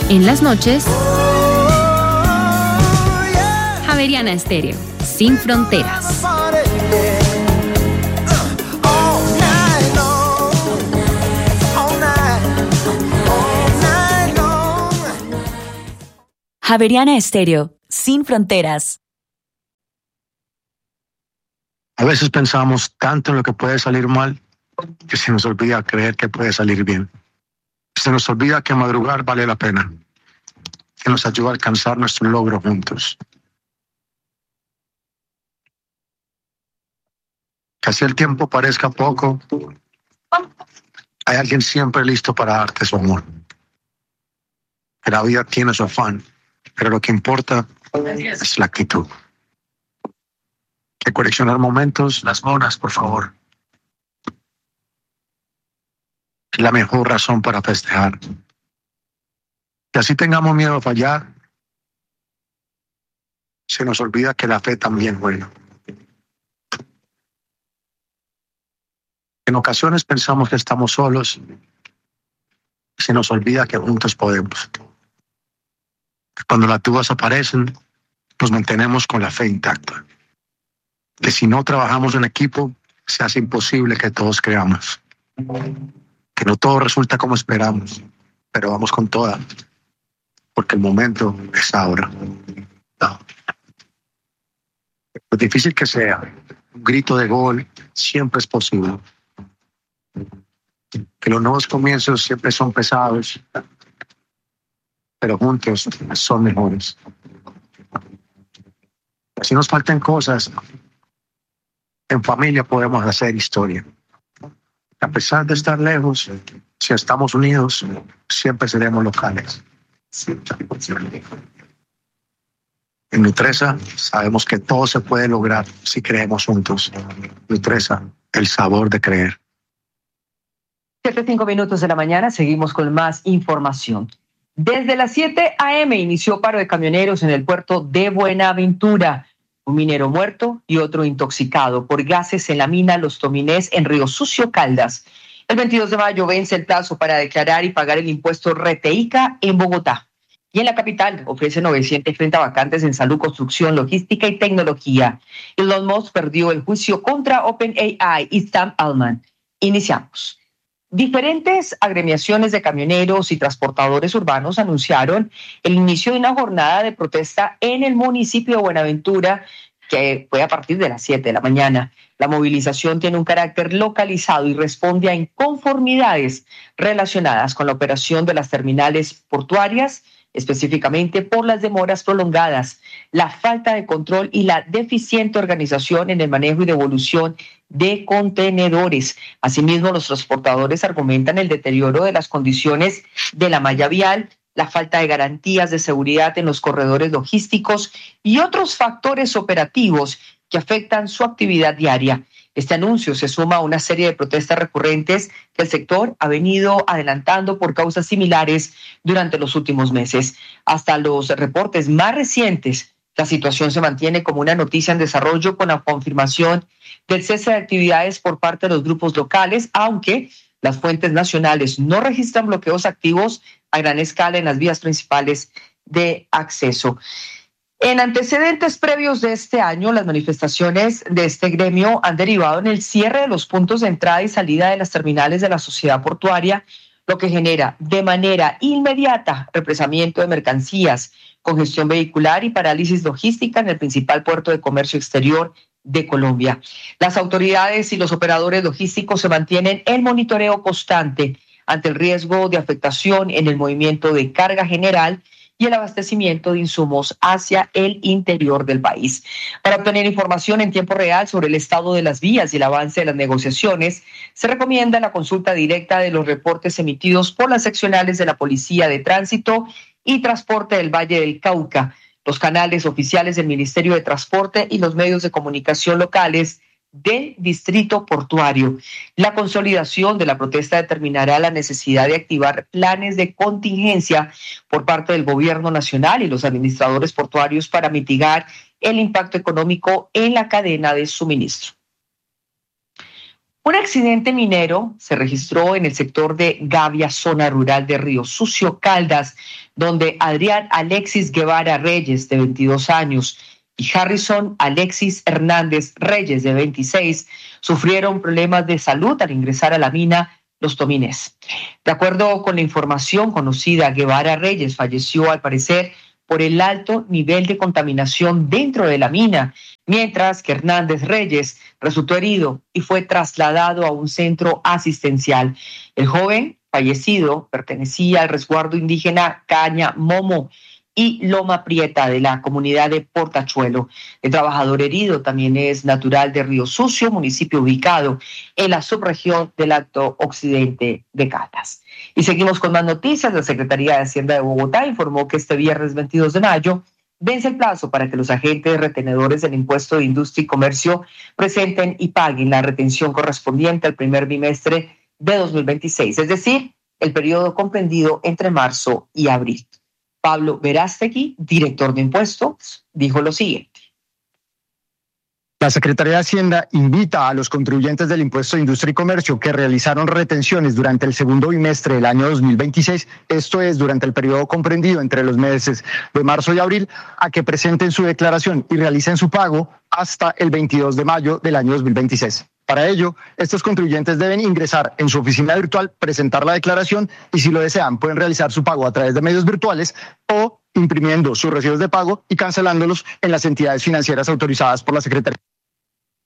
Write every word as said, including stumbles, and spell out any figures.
En las noches, Javeriana Estéreo, sin fronteras. Javeriana Estéreo, sin fronteras. A veces pensamos tanto en lo que puede salir mal que se nos olvida creer que puede salir bien. Se nos olvida que madrugar vale la pena, que nos ayuda a alcanzar nuestro logro juntos. Que así el tiempo parezca poco, hay alguien siempre listo para darte su amor. Que la vida tiene su afán, pero lo que importa es la actitud. Que coleccionar momentos, las horas, por favor, es la mejor razón para festejar. Que así tengamos miedo a fallar, se nos olvida que la fe también juega. En ocasiones pensamos que estamos solos, se nos olvida que juntos podemos. Cuando las dudas aparecen, nos mantenemos con la fe intacta. Que si no trabajamos en equipo, se hace imposible que todos creamos. Que no todo resulta como esperamos, pero vamos con toda, porque el momento es ahora. No. Lo difícil que sea, un grito de gol siempre es posible. Que los nuevos comienzos siempre son pesados, pero juntos son mejores. Si nos faltan cosas, en familia podemos hacer historia. A pesar de estar lejos, si estamos unidos, siempre seremos locales. En Nutresa sabemos que todo se puede lograr si creemos juntos. Nutresa, el sabor de creer. siete, cinco minutos de la mañana, seguimos con más información. Desde las siete a eme inició paro de camioneros en el puerto de Buenaventura. Un minero muerto y otro intoxicado por gases en la mina Los Tominés en Río Sucio, Caldas. El veintidós de mayo vence el plazo para declarar y pagar el impuesto Reteica en Bogotá. Y en la capital ofrece novecientos treinta vacantes en salud, construcción, logística y tecnología. Elon Musk perdió el juicio contra OpenAI y Sam Altman. Iniciamos. Diferentes agremiaciones de camioneros y transportadores urbanos anunciaron el inicio de una jornada de protesta en el municipio de Buenaventura, que fue a partir de las siete de la mañana. La movilización tiene un carácter localizado y responde a inconformidades relacionadas con la operación de las terminales portuarias, específicamente por las demoras prolongadas, la falta de control y la deficiente organización en el manejo y devolución de contenedores. Asimismo, los transportadores argumentan el deterioro de las condiciones de la malla vial, la falta de garantías de seguridad en los corredores logísticos y otros factores operativos que afectan su actividad diaria. Este anuncio se suma a una serie de protestas recurrentes que el sector ha venido adelantando por causas similares durante los últimos meses. Hasta los reportes más recientes, la situación se mantiene como una noticia en desarrollo con la confirmación del cese de actividades por parte de los grupos locales, aunque las fuentes nacionales no registran bloqueos activos a gran escala en las vías principales de acceso. En antecedentes previos de este año, las manifestaciones de este gremio han derivado en el cierre de los puntos de entrada y salida de las terminales de la sociedad portuaria, lo que genera de manera inmediata represamiento de mercancías, congestión vehicular y parálisis logística en el principal puerto de comercio exterior de Colombia. Las autoridades y los operadores logísticos se mantienen en monitoreo constante ante el riesgo de afectación en el movimiento de carga general y el abastecimiento de insumos hacia el interior del país. Para obtener información en tiempo real sobre el estado de las vías y el avance de las negociaciones, se recomienda la consulta directa de los reportes emitidos por las seccionales de la Policía de Tránsito y Transporte del Valle del Cauca, los canales oficiales del Ministerio de Transporte y los medios de comunicación locales del Distrito Portuario. La consolidación de la protesta determinará la necesidad de activar planes de contingencia por parte del Gobierno Nacional y los administradores portuarios para mitigar el impacto económico en la cadena de suministro. Un accidente minero se registró en el sector de Gavia, zona rural de Río Sucio, Caldas, donde Adrián Alexis Guevara Reyes, de veintidós años, y Harrison Alexis Hernández Reyes, de veintiséis, sufrieron problemas de salud al ingresar a la mina Los Tomines. De acuerdo con la información conocida, Guevara Reyes falleció al parecer por el alto nivel de contaminación dentro de la mina, mientras que Hernández Reyes resultó herido y fue trasladado a un centro asistencial. El joven fallecido pertenecía al resguardo indígena Caña Momo y Loma Prieta de la comunidad de Portachuelo. El trabajador herido también es natural de Río Sucio, municipio ubicado en la subregión del Alto Occidente de Caldas. Y seguimos con más noticias. La Secretaría de Hacienda de Bogotá informó que este viernes veintidós de mayo vence el plazo para que los agentes retenedores del impuesto de industria y comercio presenten y paguen la retención correspondiente al primer bimestre de dos mil veintiséis, es decir, el periodo comprendido entre marzo y abril. Pablo Verástegui, director de impuestos, dijo lo siguiente. La Secretaría de Hacienda invita a los contribuyentes del impuesto de industria y comercio que realizaron retenciones durante el segundo bimestre del año dos mil veintiséis, esto es, durante el periodo comprendido entre los meses de marzo y abril, a que presenten su declaración y realicen su pago hasta el veintidós de mayo del año dos mil veintiséis. Para ello, estos contribuyentes deben ingresar en su oficina virtual, presentar la declaración y, si lo desean, pueden realizar su pago a través de medios virtuales o imprimiendo sus recibos de pago y cancelándolos en las entidades financieras autorizadas por la Secretaría.